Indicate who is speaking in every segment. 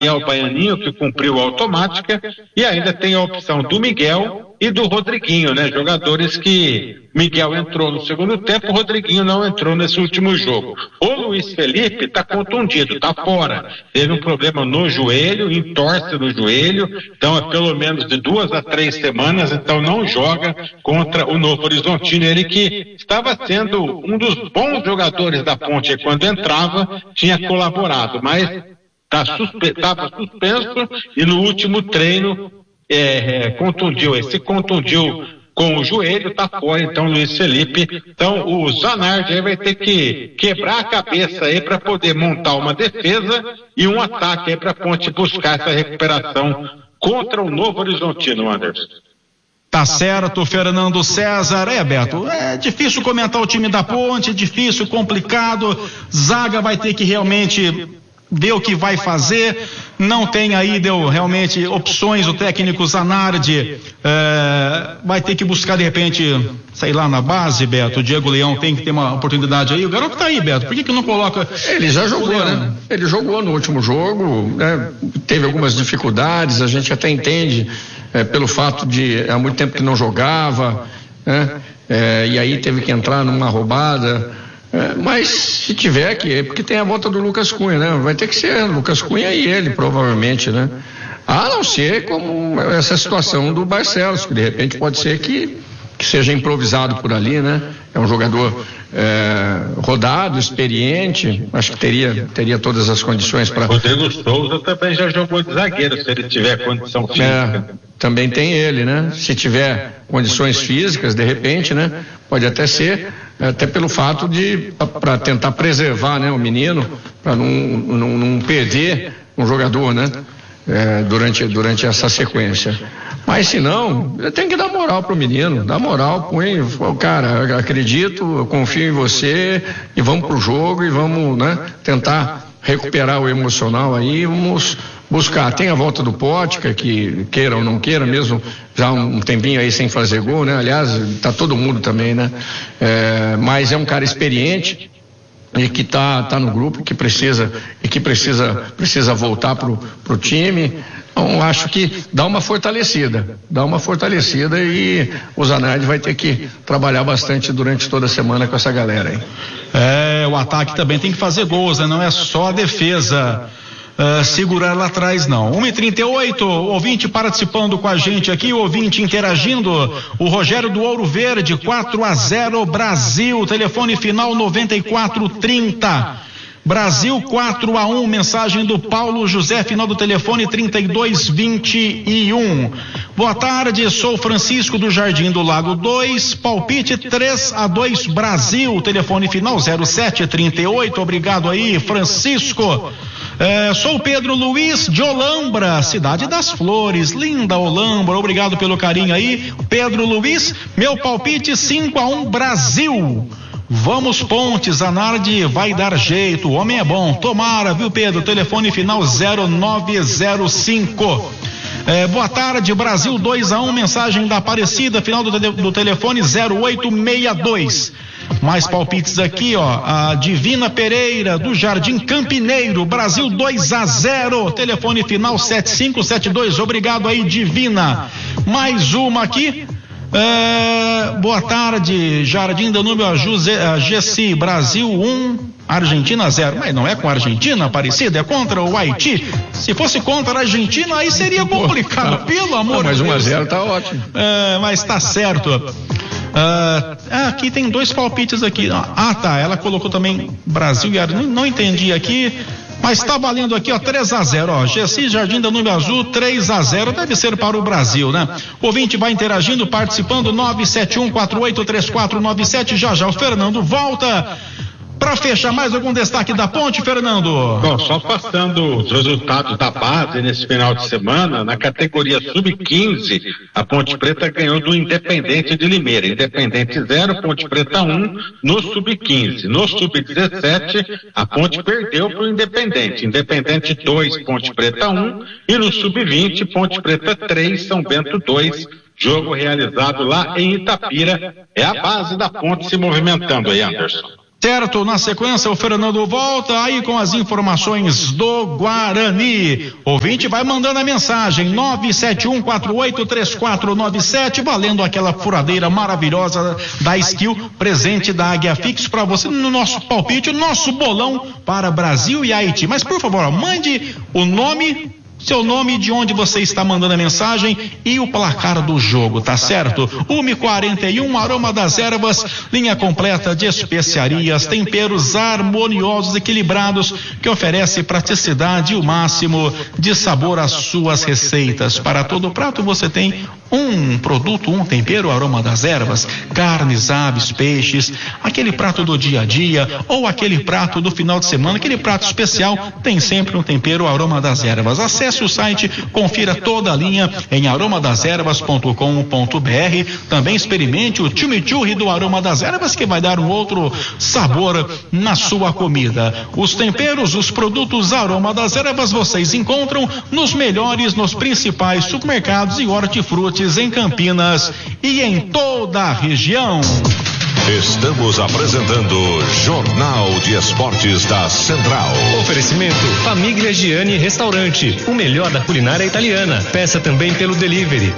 Speaker 1: Daniel Baianinho, que cumpriu a automática, e ainda tem a opção do Miguel e do Rodriguinho, né? Jogadores que Miguel entrou no segundo tempo, o Rodriguinho não entrou nesse último jogo. O Luiz Felipe está contundido, está fora. Teve um problema no joelho, entorse no joelho, então é pelo menos de 2 a 3 semanas, então não joga contra o Novo Horizontino. Ele que estava sendo um dos bons jogadores da Ponte quando entrava, tinha colaborado, mas estava suspenso e no último treino contundiu com o joelho, tá fora, então, Luiz Felipe. Então, o Zanardi aí vai ter que quebrar a cabeça aí para poder montar uma defesa e um ataque aí para a Ponte buscar essa recuperação contra o Novo Horizontino, Anderson.
Speaker 2: Tá certo, Fernando César. Beto, é difícil comentar o time da Ponte, difícil, complicado. Zaga vai ter que realmente ver o que vai fazer, não tem aí, realmente opções. O técnico Zanardi vai ter que buscar de repente, sei lá, na base, Beto. O Diego Leão tem que ter uma oportunidade aí. O garoto tá aí, Beto, por que não coloca?
Speaker 3: Ele já jogou, né? Ele jogou no último jogo, né? Teve algumas dificuldades, a gente até entende, pelo fato de há muito tempo que não jogava, né? E aí teve que entrar numa roubada. Mas se tiver que, porque tem a volta do Lucas Cunha, né? Vai ter que ser Lucas Cunha e ele, provavelmente, né? A não ser como essa situação do Barcelos, que de repente pode ser que seja improvisado por ali, né? É um jogador rodado, experiente, acho que teria todas as condições para...
Speaker 1: Rodrigo Souza também já jogou de zagueiro, se ele tiver condição física.
Speaker 3: Também tem ele, né? Se tiver condições físicas, de repente, né? Pode até ser, até pelo fato para tentar preservar, né, o menino, para não perder um jogador, né? Durante essa sequência. Mas se não, tem que dar moral pro menino, dá moral, põe, cara, acredito, eu confio em você e vamos pro jogo e vamos, né, tentar recuperar o emocional aí, vamos buscar. Tem a volta do Pótica, que queira ou não queira, mesmo já um tempinho aí sem fazer gol, né? Aliás, tá todo mundo também, né? Mas é um cara experiente e que tá no grupo, que precisa voltar pro time. Então, acho que dá uma fortalecida e o Zanardi vai ter que trabalhar bastante durante toda a semana com essa galera aí.
Speaker 2: O ataque também tem que fazer gols, né? Não é só a defesa segurar lá atrás, não. 1h38, ouvinte participando com a gente aqui, o ouvinte interagindo, o Rogério do Ouro Verde, 4-0 Brasil, telefone final 9430. Brasil 4-1, mensagem do Paulo José, final do telefone 3221. Boa tarde, sou Francisco do Jardim do Lago 2, palpite 3-2 Brasil, telefone final 0738. Obrigado aí, Francisco. Sou Pedro Luiz de Olambra, cidade das flores, linda Olambra, obrigado pelo carinho aí, Pedro Luiz. Meu palpite 5-1 Brasil. Vamos Pontes, Zanardi vai dar jeito, o homem é bom, tomara, viu, Pedro? Telefone final 0905. Boa tarde, Brasil 2-1, mensagem da Aparecida, final do telefone 0862. Mais palpites aqui, a Divina Pereira do Jardim Campineiro, Brasil 2-0, telefone final 7572. Obrigado aí, Divina. Mais uma aqui. Boa tarde, Jardim Danúbio, a Gessi, Brasil 1, Argentina 0. Mas não é com a Argentina, Aparecida, é contra o Haiti. Se fosse contra a Argentina, aí seria complicado, pelo amor de Deus.
Speaker 3: Mas 1-0 tá ótimo.
Speaker 2: Mas tá certo. Aqui tem 2 palpites aqui. Tá, ela colocou também Brasil e Argentina, não entendi aqui. Mas tá valendo aqui, 3-0, Gessi, Jardim Danúbio Azul, 3-0, deve ser para o Brasil, né? O ouvinte vai interagindo, participando, 971483497, já o Fernando volta para fechar. Mais algum destaque da Ponte, Fernando?
Speaker 1: Bom, só passando os resultados da base nesse final de semana, na categoria Sub-15, a Ponte Preta ganhou do Independente de Limeira. Independente 0, Ponte Preta 1 no Sub-15. No Sub-17, a Ponte perdeu para o Independente. Independente 2, Ponte Preta 1. E no Sub-20, Ponte Preta 3, São Bento 2. Jogo realizado lá em Itapira. É a base da Ponte se movimentando aí, Anderson.
Speaker 2: Certo, na sequência o Fernando volta aí com as informações do Guarani. Ouvinte vai mandando a mensagem 971483497, valendo aquela furadeira maravilhosa da Skill, presente da Águia Fix para você no nosso palpite, o nosso bolão para Brasil e Haiti. Mas por favor, mande o nome, seu nome, de onde você está mandando a mensagem e o placar do jogo, tá certo? 1h41, Aroma das Ervas, linha completa de especiarias, temperos harmoniosos, equilibrados, que oferece praticidade e o máximo de sabor às suas receitas. Para todo prato você tem um produto, um tempero, Aroma das Ervas, carnes, aves, peixes, aquele prato do dia a dia ou aquele prato do final de semana, aquele prato especial, tem sempre um tempero Aroma das Ervas. Acesse o site, confira toda a linha em aromadeservas.com.br. Também experimente o chimichurri do Aroma das Ervas, que vai dar um outro sabor na sua comida. Os temperos, os produtos Aroma das Ervas vocês encontram nos principais supermercados e hortifrutis em Campinas e em toda a região.
Speaker 4: Estamos apresentando Jornal de Esportes da Central.
Speaker 5: Oferecimento Famiglia Gianni Restaurante, o melhor da culinária italiana. Peça também pelo delivery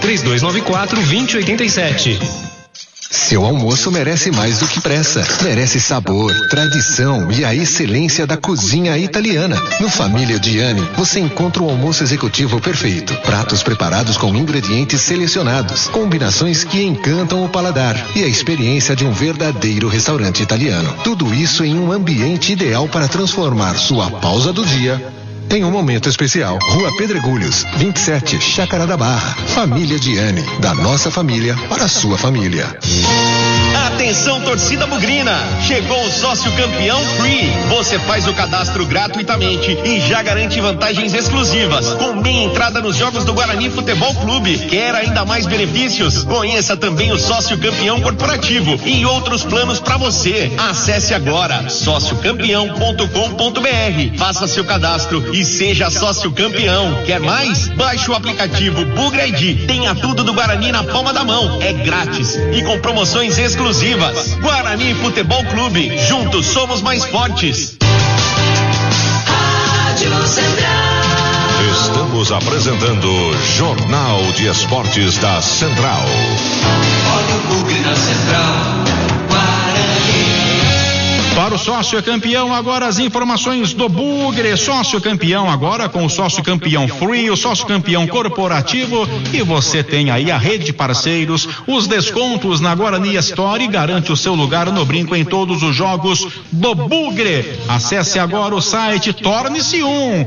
Speaker 5: 3294-2087.
Speaker 6: Seu almoço merece mais do que pressa. Merece sabor, tradição e a excelência da cozinha italiana. No Família Gianni, você encontra o almoço executivo perfeito. Pratos preparados com ingredientes selecionados, combinações que encantam o paladar e a experiência de um verdadeiro restaurante italiano. Tudo isso em um ambiente ideal para transformar sua pausa do dia em um momento especial. Rua Pedregulhos, 27, Chácara da Barra. Família Gianni, da nossa família para a sua família.
Speaker 7: Atenção, torcida bugrina! Chegou o sócio campeão Free. Você faz o cadastro gratuitamente e já garante vantagens exclusivas, com meia entrada nos jogos do Guarani Futebol Clube. Quer ainda mais benefícios? Conheça também o sócio campeão corporativo e outros planos para você. Acesse agora sociocampeão.com.br. Faça seu cadastro e seja sócio campeão. Quer mais? Baixe o aplicativo Bugra ID. Tenha tudo do Guarani na palma da mão. É grátis e com promoções exclusivas. Guarani Futebol Clube. Juntos somos mais fortes.
Speaker 4: Rádio Central. Estamos apresentando Jornal de Esportes da Central.
Speaker 8: Olha o Bugre na Central.
Speaker 2: Para o sócio campeão, agora as informações do Bugre. Sócio campeão agora com o sócio campeão Free, o sócio campeão corporativo, e você tem aí a rede de parceiros, os descontos na Guarani Store, e garante o seu lugar no brinco em todos os jogos do Bugre. Acesse agora o site, torne-se um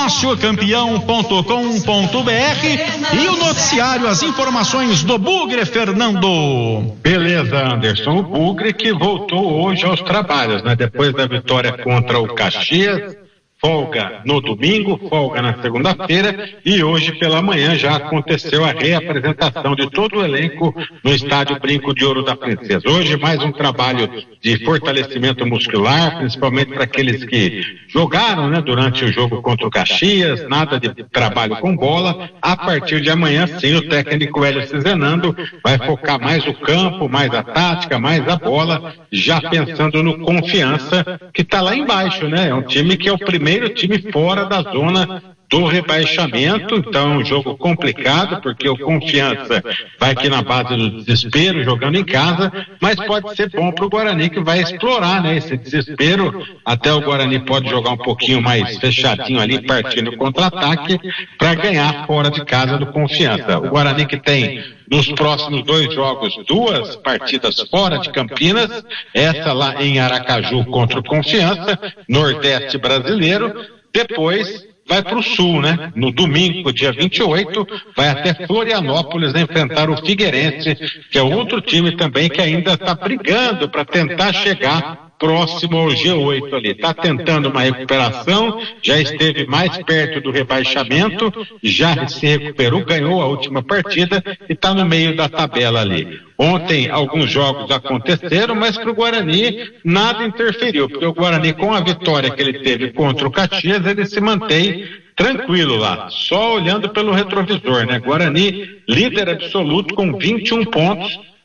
Speaker 2: sociocampeão.com.br e o noticiário, as informações do Bugre, Fernando.
Speaker 1: Beleza, Anderson. O Bugre que voltou hoje aos trabalhos, né? Depois da vitória contra o Caxias, folga no domingo, folga na segunda-feira, e hoje pela manhã já aconteceu a reapresentação de todo o elenco no estádio Brinco de Ouro da Princesa. Hoje mais um trabalho de fortalecimento muscular, principalmente para aqueles que jogaram, né, durante o jogo contra o Caxias, nada de trabalho com bola. A partir de amanhã, sim, o técnico Hélio Cizenando vai focar mais o campo, mais a tática, mais a bola, já pensando no Confiança, que está lá embaixo, né? É um time que é o primeiro time fora da zona do rebaixamento, então um jogo complicado, porque o Confiança vai aqui na base do desespero, jogando em casa, mas pode ser bom para o Guarani, que vai explorar, né, esse desespero. Até o Guarani pode jogar um pouquinho mais fechadinho ali, partindo contra-ataque, para ganhar fora de casa do Confiança. O Guarani que tem nos próximos 2 jogos 2 partidas fora de Campinas, essa lá em Aracaju contra o Confiança, Nordeste brasileiro. Depois vai para o Sul, né? No domingo, dia 28, vai até Florianópolis enfrentar o Figueirense, que é outro time também que ainda está brigando para tentar chegar próximo ao G8 ali. Está tentando uma recuperação, já esteve mais perto do rebaixamento, já se recuperou, ganhou a última partida e está no meio da tabela ali. Ontem alguns jogos aconteceram, mas para o Guarani nada interferiu, porque o Guarani, com a vitória que ele teve contra o Caxias, ele se mantém tranquilo lá, só olhando pelo retrovisor, né? Guarani líder absoluto com 21 pontos,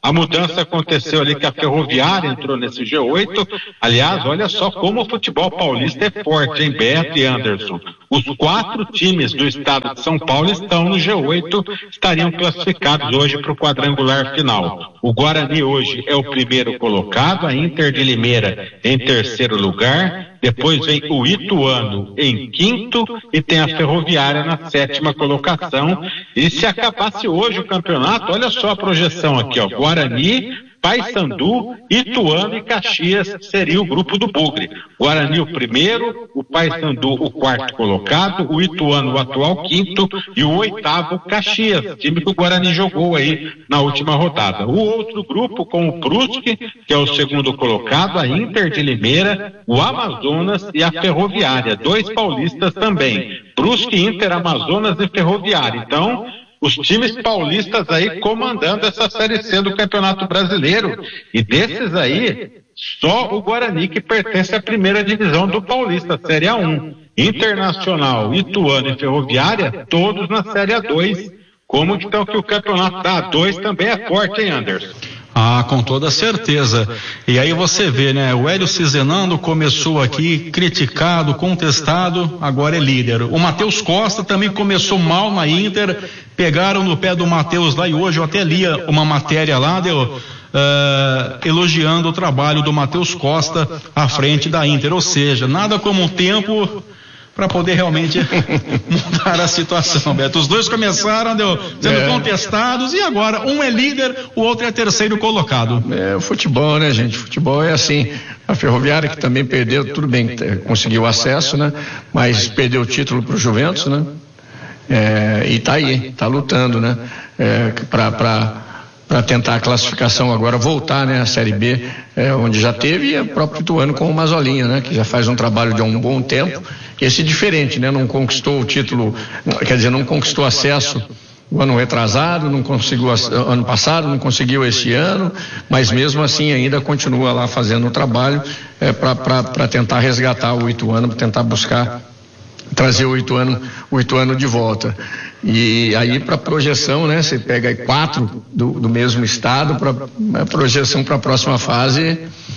Speaker 1: A mudança aconteceu ali que a Ferroviária entrou nesse G8. Aliás, olha só como o futebol paulista é forte, hein, Beto e Anderson? Os 4 times do estado de São Paulo estão no G8, estariam classificados hoje para o quadrangular final. O Guarani hoje é o primeiro colocado, a Inter de Limeira em terceiro lugar, depois vem o Ituano em quinto e tem a Ferroviária na 7ª colocação. E se acabasse hoje o campeonato, olha só a projeção aqui, ó, Guarani, Paysandu, Ituano e Caxias seria o grupo do Bugre. Guarani o primeiro, o Paysandu o 4º colocado, o Ituano o atual 5º e o 8º Caxias, time que o Guarani jogou aí na última rodada. O outro grupo com o Brusque, que é o 2º colocado, a Inter de Limeira, o Amazonas e a Ferroviária, 2 paulistas também. Brusque, Inter, Amazonas e Ferroviária. Então, os times paulistas aí comandando essa Série C do Campeonato Brasileiro. E desses aí, só o Guarani que pertence à primeira divisão do Paulista, Série A1. Internacional, Ituano e Ferroviária, todos na Série A2. Como então que o campeonato da A2 também é forte, hein, Anderson?
Speaker 2: Ah, com toda certeza. E aí você vê, né? O Hélio Cizenando começou aqui criticado, contestado, agora é líder. O Matheus Costa também começou mal na Inter, pegaram no pé do Matheus lá e hoje eu até lia uma matéria lá, elogiando o trabalho do Matheus Costa à frente da Inter. Ou seja, nada como um tempo para poder realmente mudar a situação, Beto. Os dois começaram sendo contestados e agora um é líder, o outro é terceiro colocado.
Speaker 3: É o futebol, né, gente? Futebol é assim. A Ferroviária que também perdeu, tudo bem, conseguiu acesso, né? Mas perdeu o título para o Juventus, né? E tá aí, tá lutando, né? Para tentar a classificação agora, voltar, né, a Série B, onde já teve, e o próprio Ituano com o Mazolinha, né, que já faz um trabalho de um bom tempo. Esse diferente, né, não conquistou o título, quer dizer, não conquistou acesso o ano retrasado, não conseguiu ano passado, não conseguiu esse ano, mas mesmo assim ainda continua lá fazendo o trabalho para tentar resgatar o Ituano, para tentar buscar trazer o Ituano de volta. E aí para projeção, né, você pega aí 4 do mesmo estado, para a projeção para a próxima fase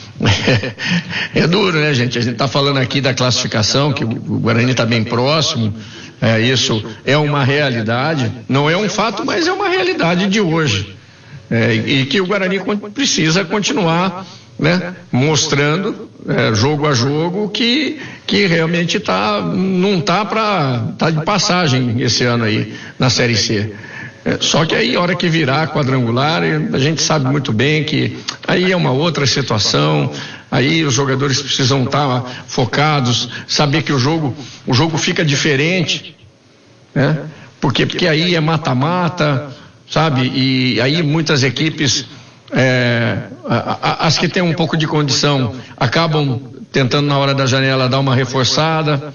Speaker 3: é duro, né, gente? A gente está falando aqui da classificação, que o Guarani está bem próximo, isso é uma realidade, não é um fato, mas é uma realidade de hoje, e que o Guarani precisa continuar, né, mostrando jogo a jogo que realmente não tá de passagem esse ano aí na Série C. Só que aí, a hora que virar quadrangular, a gente sabe muito bem que aí é uma outra situação, aí os jogadores precisam estar focados, saber que o jogo fica diferente, né? Porque aí é mata-mata, sabe? E aí muitas equipes, as que têm um pouco de condição, acabam tentando na hora da janela dar uma reforçada,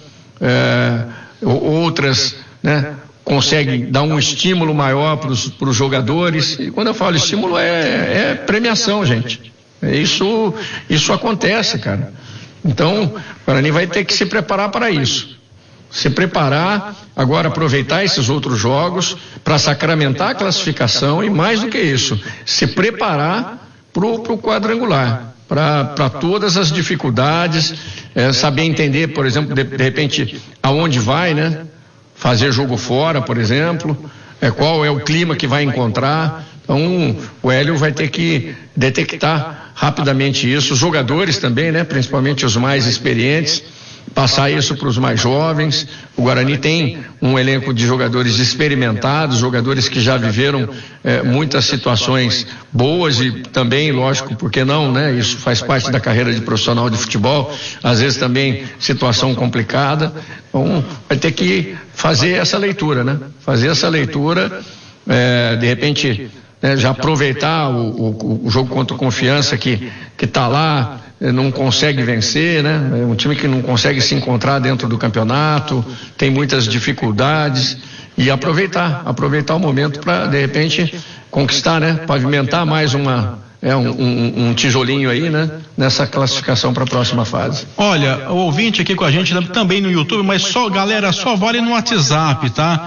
Speaker 3: outras, né, conseguem dar um estímulo maior para os jogadores. E quando eu falo estímulo é premiação, gente. Isso acontece, cara. Então o Guarani vai ter que se preparar para isso. Se preparar, agora aproveitar esses outros jogos para sacramentar a classificação e, mais do que isso, se preparar para o quadrangular, para todas as dificuldades, saber entender, por exemplo, de repente, aonde vai, né? Fazer jogo fora, por exemplo, qual é o clima que vai encontrar. Então, o Hélio vai ter que detectar rapidamente isso, os jogadores também, né? Principalmente os mais experientes, passar isso para os mais jovens. O Guarani tem um elenco de jogadores experimentados, jogadores que já viveram muitas situações boas e também, lógico, por que não, né? Isso faz parte da carreira de profissional de futebol, às vezes também situação complicada. Então, vai ter que fazer essa leitura, né? Fazer essa leitura, de repente, né, já aproveitar o jogo contra o Confiança que está lá, não consegue vencer, né? É um time que não consegue se encontrar dentro do campeonato, tem muitas dificuldades, e aproveitar o momento para, de repente, conquistar, né? Pavimentar mais um tijolinho aí, né? Nessa classificação para a próxima fase.
Speaker 2: Olha, o ouvinte aqui com a gente também no YouTube, mas galera, só vale no WhatsApp, tá?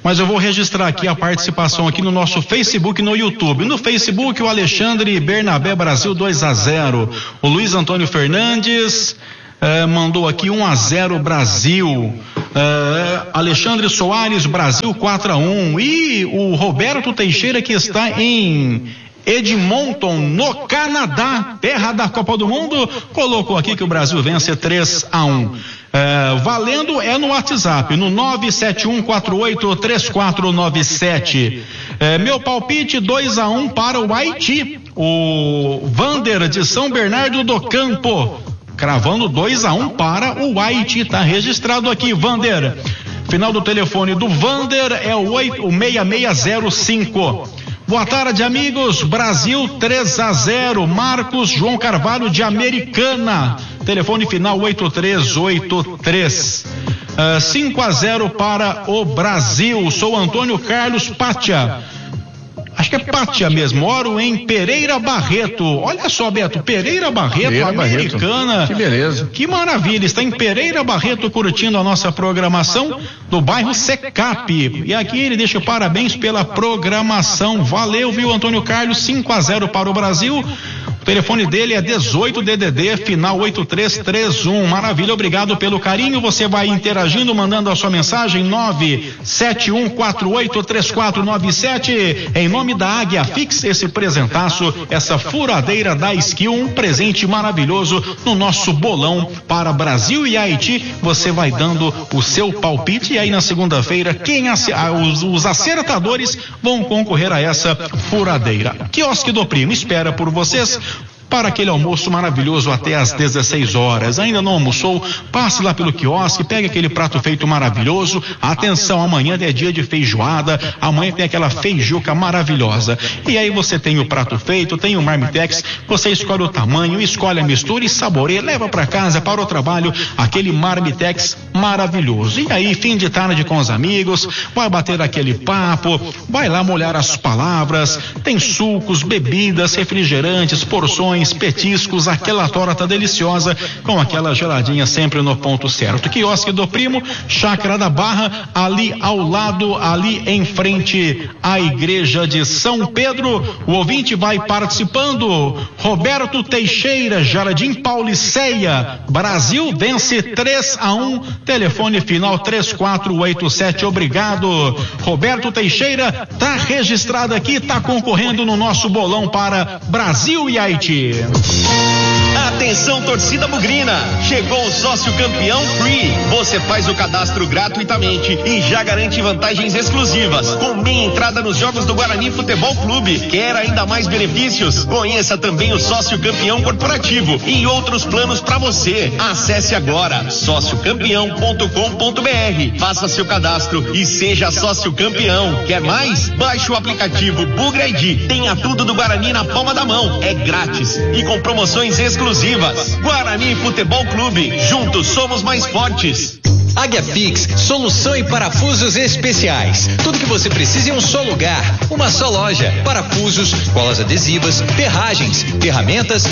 Speaker 2: mas eu vou registrar aqui a participação aqui no nosso Facebook e no YouTube. No Facebook, o Alexandre Bernabé Brasil 2-0. O Luiz Antônio Fernandes mandou aqui 1-0 Brasil. Alexandre Soares, Brasil 4-1. E o Roberto Teixeira, que está em Edmonton, no Canadá, terra da Copa do Mundo, colocou aqui que o Brasil vence 3-1. Valendo é no WhatsApp, no 971483497. Meu palpite 2-1 para o Haiti. O Vander de São Bernardo do Campo, cravando 2-1 para o Haiti. Tá registrado aqui, Vander. Final do telefone do Vander é o 6605. Boa tarde, amigos. Brasil 3-0. Marcos João Carvalho de Americana. Telefone final 8383. 5-0 para o Brasil. Sou Antônio Carlos Pátia. Acho que é Pátia mesmo. Moro em Pereira Barreto. Olha só, Beto, Pereira Barreto, Americana.
Speaker 3: Barreto. Que beleza.
Speaker 2: Que maravilha. Está em Pereira Barreto curtindo a nossa programação do bairro Secap. E aqui ele deixa parabéns pela programação. Valeu, viu, Antônio Carlos? 5-0 para o Brasil. O telefone dele é 18DDD, final 8331. Maravilha, obrigado pelo carinho. Você vai interagindo, mandando a sua mensagem 971483497. Em nome da Águia Fix, esse presentaço, essa furadeira da Skill, um presente maravilhoso no nosso bolão para Brasil e Haiti. Você vai dando o seu palpite e aí na segunda-feira os acertadores vão concorrer a essa furadeira. Quiosque do Primo espera por vocês para aquele almoço maravilhoso até às 16 horas. Ainda não almoçou? Passe lá pelo quiosque, pegue aquele prato feito maravilhoso. Atenção, amanhã é dia de feijoada, amanhã tem aquela feijuca maravilhosa. E aí você tem o prato feito, tem o marmitex, você escolhe o tamanho, escolhe a mistura e saboreia, leva para casa, para o trabalho, aquele marmitex maravilhoso. E aí, fim de tarde com os amigos, vai bater aquele papo, vai lá molhar as palavras, tem sucos, bebidas, refrigerantes, porções, petiscos, aquela torta deliciosa com aquela geladinha sempre no ponto certo. Quiosque do Primo, Chácara da Barra, ali ao lado, ali em frente à igreja de São Pedro. O ouvinte vai participando. Roberto Teixeira, Jardim Pauliceia, Brasil vence 3-1, telefone final 3487. Obrigado, Roberto Teixeira. Tá registrado aqui, tá concorrendo no nosso bolão para Brasil e Haiti.
Speaker 7: Atenção, torcida bugrina, chegou o sócio campeão Free. Você faz o cadastro gratuitamente e já garante vantagens exclusivas, com meia entrada nos jogos do Guarani Futebol Clube. Quer ainda mais benefícios? Conheça também o sócio campeão corporativo e outros planos para você. Acesse agora sociocampeão.com.br, faça seu cadastro e seja sócio campeão. Quer mais? Baixe o aplicativo Bugra ID. Tenha tudo do Guarani na palma da mão. É grátis e com promoções exclusivas. Guarani Futebol Clube, juntos somos mais fortes.
Speaker 9: Águia Fix, solução em parafusos especiais. Tudo que você precisa em um só lugar, uma só loja. Parafusos, colas adesivas, ferragens, ferramentas